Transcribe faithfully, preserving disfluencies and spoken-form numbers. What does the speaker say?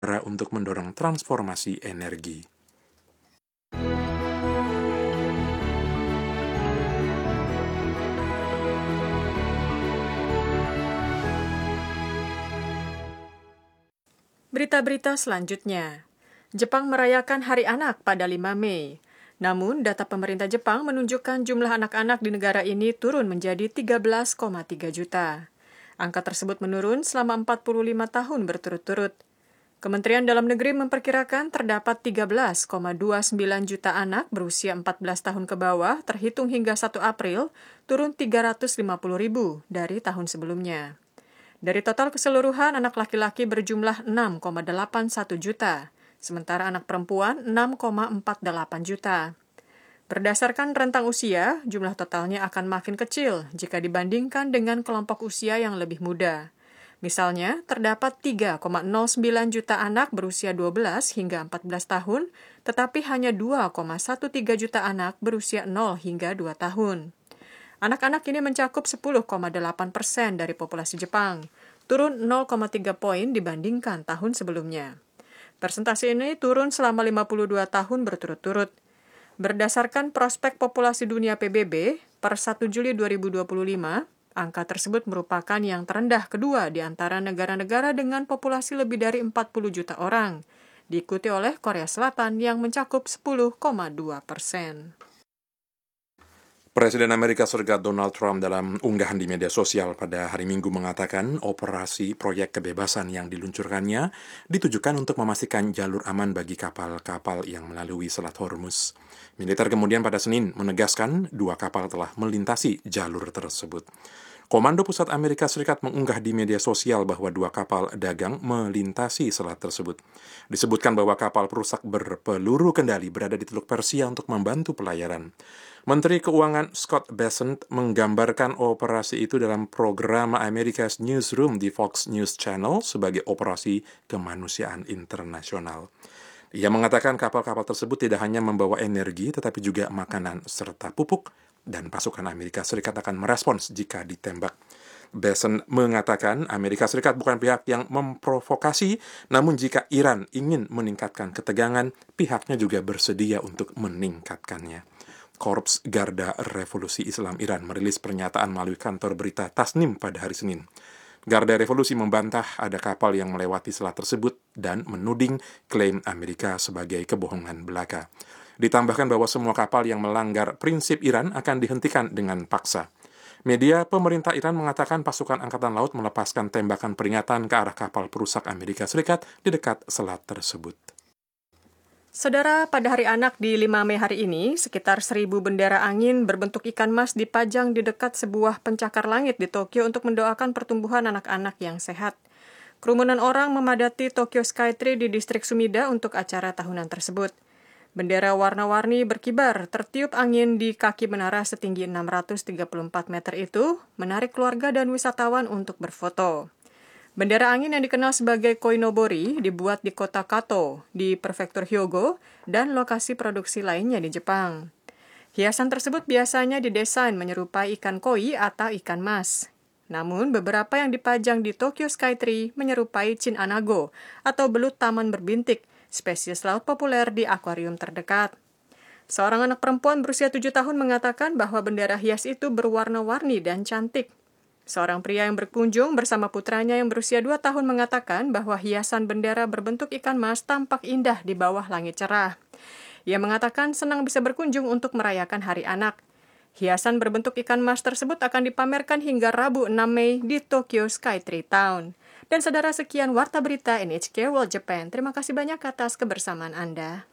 untuk mendorong transformasi energi. Berita-berita selanjutnya. Jepang merayakan Hari Anak pada lima Mei. Namun, data pemerintah Jepang menunjukkan jumlah anak-anak di negara ini turun menjadi tiga belas koma tiga juta. Angka tersebut menurun selama empat puluh lima tahun berturut-turut. Kementerian Dalam Negeri memperkirakan terdapat tiga belas koma dua sembilan juta anak berusia empat belas tahun ke bawah terhitung hingga satu April, turun tiga ratus lima puluh ribu dari tahun sebelumnya. Dari total keseluruhan, anak laki-laki berjumlah enam koma delapan satu juta, sementara anak perempuan enam koma empat delapan juta. Berdasarkan rentang usia, jumlah totalnya akan makin kecil jika dibandingkan dengan kelompok usia yang lebih muda. Misalnya, terdapat tiga koma nol sembilan juta anak berusia dua belas hingga empat belas tahun, tetapi hanya dua koma tiga belas juta anak berusia nol hingga dua tahun. Anak-anak ini mencakup sepuluh koma delapan persen dari populasi Jepang, turun nol koma tiga poin dibandingkan tahun sebelumnya. Persentase ini turun selama lima puluh dua tahun berturut-turut. Berdasarkan prospek populasi dunia P B B, per satu Juli dua ribu dua puluh lima, angka tersebut merupakan yang terendah kedua di antara negara-negara dengan populasi lebih dari empat puluh juta orang, diikuti oleh Korea Selatan yang mencakup sepuluh koma dua persen. Presiden Amerika Serikat Donald Trump dalam unggahan di media sosial pada hari Minggu mengatakan operasi proyek kebebasan yang diluncurkannya ditujukan untuk memastikan jalur aman bagi kapal-kapal yang melalui Selat Hormuz. Militer kemudian pada Senin menegaskan dua kapal telah melintasi jalur tersebut. Komando Pusat Amerika Serikat mengunggah di media sosial bahwa dua kapal dagang melintasi selat tersebut. Disebutkan bahwa kapal perusak berpeluru kendali berada di Teluk Persia untuk membantu pelayaran. Menteri Keuangan Scott Bessent menggambarkan operasi itu dalam program America's Newsroom di Fox News Channel sebagai operasi kemanusiaan internasional. Ia mengatakan kapal-kapal tersebut tidak hanya membawa energi, tetapi juga makanan serta pupuk, dan pasukan Amerika Serikat akan merespons jika ditembak. Bessent mengatakan Amerika Serikat bukan pihak yang memprovokasi, namun jika Iran ingin meningkatkan ketegangan, pihaknya juga bersedia untuk meningkatkannya. Korps Garda Revolusi Islam Iran merilis pernyataan melalui kantor berita Tasnim pada hari Senin. Garda Revolusi membantah ada kapal yang melewati selat tersebut dan menuding klaim Amerika sebagai kebohongan belaka. Ditambahkan bahwa semua kapal yang melanggar prinsip Iran akan dihentikan dengan paksa. Media pemerintah Iran mengatakan pasukan Angkatan Laut melepaskan tembakan peringatan ke arah kapal perusak Amerika Serikat di dekat selat tersebut. Saudara, pada Hari Anak di lima Mei hari ini, sekitar seribu bendera angin berbentuk ikan mas dipajang di dekat sebuah pencakar langit di Tokyo untuk mendoakan pertumbuhan anak-anak yang sehat. Kerumunan orang memadati Tokyo Skytree di distrik Sumida untuk acara tahunan tersebut. Bendera warna-warni berkibar, tertiup angin di kaki menara setinggi enam ratus tiga puluh empat meter itu, menarik keluarga dan wisatawan untuk berfoto. Bendera angin yang dikenal sebagai koinobori dibuat di kota Kato, di prefektur Hyogo, dan lokasi produksi lainnya di Jepang. Hiasan tersebut biasanya didesain menyerupai ikan koi atau ikan mas. Namun, beberapa yang dipajang di Tokyo Skytree menyerupai chin anago atau belut taman berbintik, spesies laut populer di akuarium terdekat. Seorang anak perempuan berusia tujuh tahun mengatakan bahwa bendera hias itu berwarna-warni dan cantik. Seorang pria yang berkunjung bersama putranya yang berusia dua tahun mengatakan bahwa hiasan bendera berbentuk ikan mas tampak indah di bawah langit cerah. Ia mengatakan senang bisa berkunjung untuk merayakan Hari Anak. Hiasan berbentuk ikan mas tersebut akan dipamerkan hingga Rabu enam Mei di Tokyo Skytree Town. Dan saudara, sekian Warta Berita N H K World Japan. Terima kasih banyak atas kebersamaan Anda.